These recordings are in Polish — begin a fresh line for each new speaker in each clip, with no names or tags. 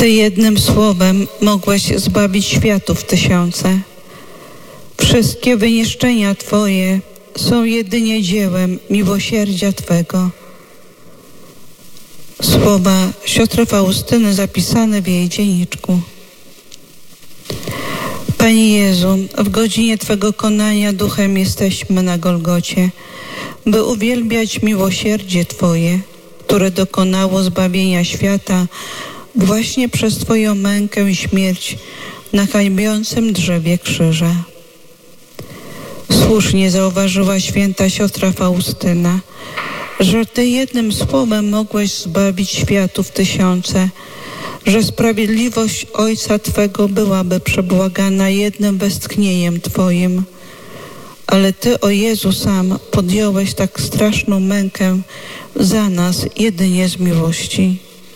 Ty jednym słowem mogłeś zbawić światów tysiące. Wszystkie wyniszczenia Twoje są jedynie dziełem miłosierdzia Twego. Słowa siostry Faustyny zapisane w jej dzienniczku. Panie Jezu, w godzinie Twego konania duchem jesteśmy na Golgocie, by uwielbiać miłosierdzie Twoje, które dokonało zbawienia świata właśnie przez Twoją mękę i śmierć na hańbiącym drzewie krzyża. Słusznie zauważyła święta siostra Faustyna, że Ty jednym słowem mogłeś zbawić światów tysiące, że sprawiedliwość Ojca Twego byłaby przebłagana jednym westchnieniem Twoim. Ale Ty, o Jezu, sam podjąłeś tak straszną mękę za nas jedynie z miłości.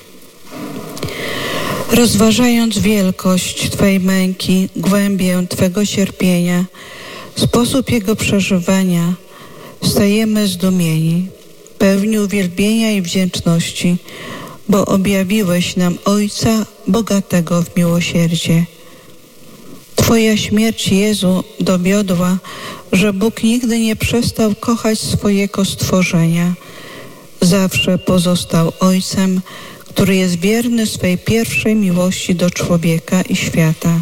Rozważając wielkość Twojej męki, głębię Twego cierpienia, sposób Jego przeżywania, stajemy zdumieni, pełni uwielbienia i wdzięczności, bo objawiłeś nam Ojca bogatego w miłosierdzie. Twoja śmierć, Jezu, dowiodła, że Bóg nigdy nie przestał kochać swojego stworzenia. Zawsze pozostał Ojcem, który jest wierny swej pierwszej miłości do człowieka i świata.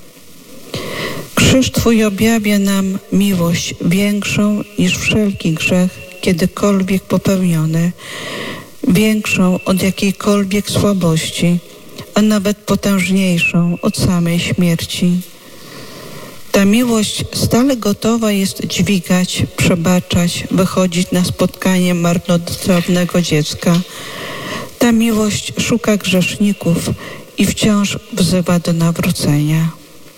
Krzyż Twój objawia nam miłość większą niż wszelki grzech kiedykolwiek popełniony, większą od jakiejkolwiek słabości, a nawet potężniejszą od samej śmierci. Ta miłość stale gotowa jest dźwigać, przebaczać, wychodzić na spotkanie marnotrawnego dziecka. Ta miłość szuka grzeszników i wciąż wzywa do nawrócenia.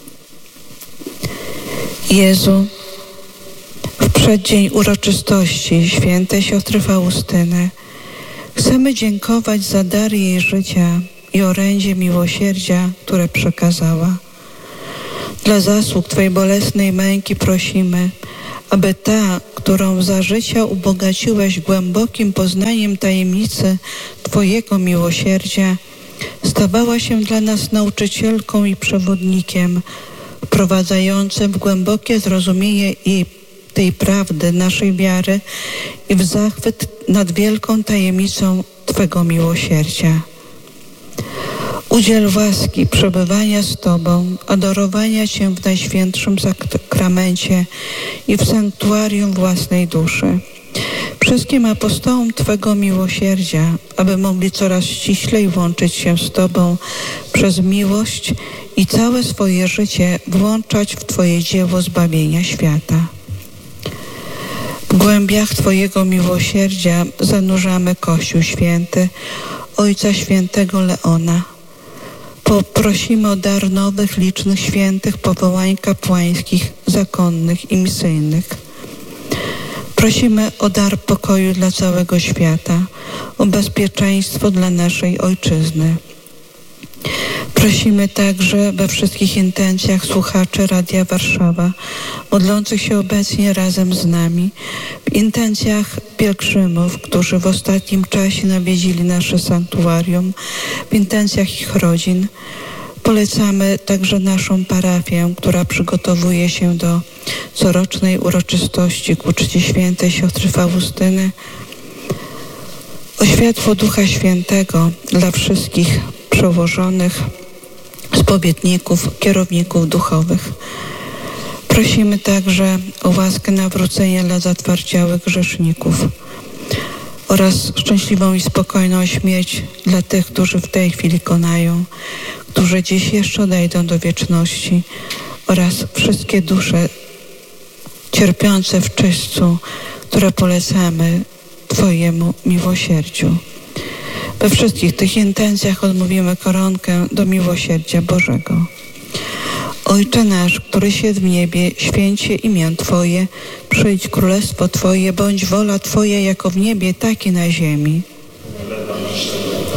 Jezu, w przeddzień uroczystości świętej siostry Faustyny chcemy dziękować za dar jej życia i orędzie miłosierdzia, które przekazała. Dla zasług Twojej bolesnej męki prosimy, aby ta, którą za życia ubogaciłeś głębokim poznaniem tajemnicy Twojego miłosierdzia, stawała się dla nas nauczycielką i przewodnikiem, wprowadzającym w głębokie zrozumienie tej prawdy naszej wiary i w zachwyt nad wielką tajemnicą Twego miłosierdzia. Udziel łaski przebywania z Tobą, adorowania Cię w Najświętszym Sakramencie i w sanktuarium własnej duszy. Wszystkim apostołom Twego miłosierdzia, aby mogli coraz ściślej łączyć się z Tobą przez miłość i całe swoje życie włączać w Twoje dzieło zbawienia świata. W głębiach Twojego miłosierdzia zanurzamy Kościół Święty, Ojca Świętego Leona. Poprosimy o dar nowych, licznych świętych powołań kapłańskich, zakonnych i misyjnych. Prosimy o dar pokoju dla całego świata, o bezpieczeństwo dla naszej Ojczyzny. Prosimy także we wszystkich intencjach słuchaczy Radia Warszawa, modlących się obecnie razem z nami, w intencjach pielgrzymów, którzy w ostatnim czasie nawiedzili nasze sanktuarium, w intencjach ich rodzin. Polecamy także naszą parafię, która przygotowuje się do corocznej uroczystości ku czci świętej siostry Faustyny. O światło Ducha Świętego dla wszystkich przełożonych, spowiedników, kierowników duchowych. Prosimy także o łaskę nawrócenia dla zatwardziałych grzeszników oraz szczęśliwą i spokojną śmierć dla tych, którzy w tej chwili konają, którzy dziś jeszcze odejdą do wieczności, oraz wszystkie dusze cierpiące w czyśćcu, które polecamy Twojemu miłosierdziu. We wszystkich tych intencjach odmówimy koronkę do miłosierdzia Bożego. Ojcze nasz, któryś jest w niebie, święć się imię Twoje, przyjdź królestwo Twoje, bądź wola Twoja jako w niebie, tak i na ziemi.